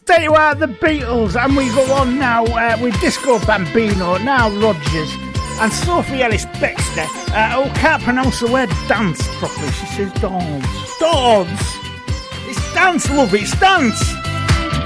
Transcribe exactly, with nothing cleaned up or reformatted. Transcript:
There you are, the Beatles, and we go on now uh, with Disco Bambino, Nile Rodgers, and Sophie Ellis-Bextor, uh, who can't pronounce the word dance properly. She says dance. Dance! It's dance, love, it's dance!